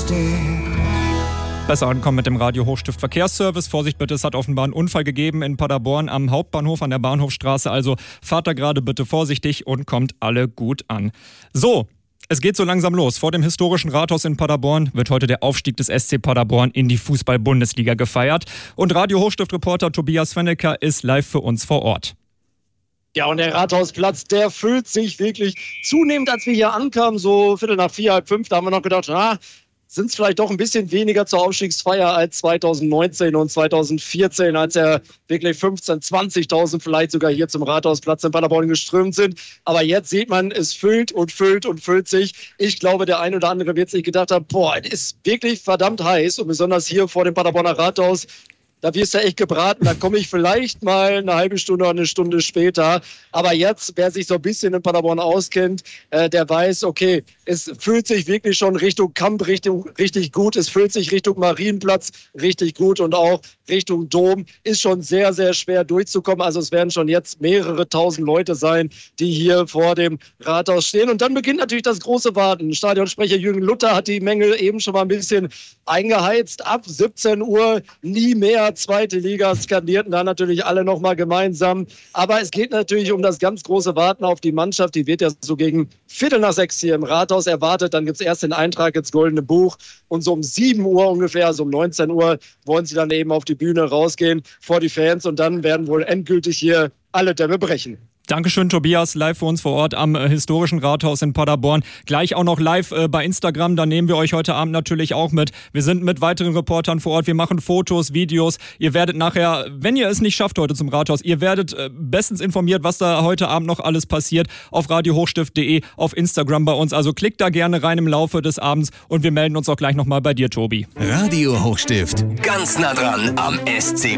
Besser ankommen mit dem Radio Hochstift Verkehrsservice. Vorsicht bitte, es hat offenbar einen Unfall gegeben in Paderborn am Hauptbahnhof an der Bahnhofstraße. Also fahrt da gerade bitte vorsichtig und kommt alle gut an. So, es geht so langsam los. Vor dem historischen Rathaus in Paderborn wird heute der Aufstieg des SC Paderborn in die Fußball-Bundesliga gefeiert. Und Radio Hochstift-Reporter Tobias Fennecker ist live für uns vor Ort. Ja, und der Rathausplatz, der füllt sich wirklich zunehmend, als wir hier ankamen, so 4:45, 4:30, da haben wir noch gedacht, sind es vielleicht doch ein bisschen weniger zur Aufstiegsfeier als 2019 und 2014, als ja wirklich 15.000, 20.000 vielleicht sogar hier zum Rathausplatz in Paderborn geströmt sind. Aber jetzt sieht man, es füllt und füllt und füllt sich. Ich glaube, der eine oder andere wird sich gedacht haben, es ist wirklich verdammt heiß und besonders hier vor dem Paderborner Rathaus. Da wirst du echt gebraten, da komme ich vielleicht mal eine halbe Stunde oder eine Stunde später. Aber jetzt, wer sich so ein bisschen in Paderborn auskennt, der weiß, okay, es fühlt sich wirklich schon Richtung Kamp richtig gut. Es fühlt sich Richtung Marienplatz richtig gut und auch Richtung Dom ist schon sehr, sehr schwer durchzukommen. Also es werden schon jetzt mehrere tausend Leute sein, die hier vor dem Rathaus stehen. Und dann beginnt natürlich das große Warten. Stadionsprecher Jürgen Luther hat die Menge eben schon mal ein bisschen eingeheizt. Ab 17 Uhr nie mehr zweite Liga, skandierten da natürlich alle nochmal gemeinsam. Aber es geht natürlich um das ganz große Warten auf die Mannschaft. Die wird ja so gegen 5:45 hier im Rathaus erwartet. Dann gibt es erst den Eintrag ins Goldene Buch. Und so um 7 Uhr ungefähr, also um 19 Uhr, wollen sie dann eben auf die Bühne rausgehen vor die Fans. Und dann werden wohl endgültig hier alle Dämme brechen. Dankeschön, Tobias, live für uns vor Ort am historischen Rathaus in Paderborn. Gleich auch noch live bei Instagram, da nehmen wir euch heute Abend natürlich auch mit. Wir sind mit weiteren Reportern vor Ort, wir machen Fotos, Videos. Ihr werdet nachher, wenn ihr es nicht schafft heute zum Rathaus, ihr werdet bestens informiert, was da heute Abend noch alles passiert, auf radiohochstift.de, auf Instagram bei uns. Also klickt da gerne rein im Laufe des Abends und wir melden uns auch gleich nochmal bei dir, Tobi. Radio Hochstift, ganz nah dran am SC